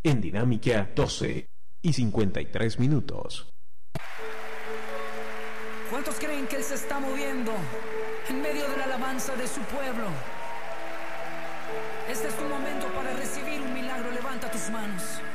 en Dinámica 12:53. ¿Cuántos creen que Él se está moviendo en medio de la alabanza de su pueblo? Este es tu momento para recibir un milagro. Levanta tus manos.